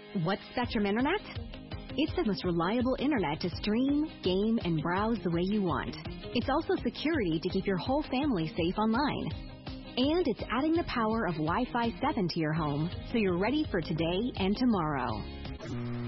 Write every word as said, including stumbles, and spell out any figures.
What's Spectrum Internet? It's the most reliable internet to stream, game, and browse the way you want. It's also security to keep your whole family safe online. And it's adding the power of Wi-Fi seven to your home so you're ready for today and tomorrow.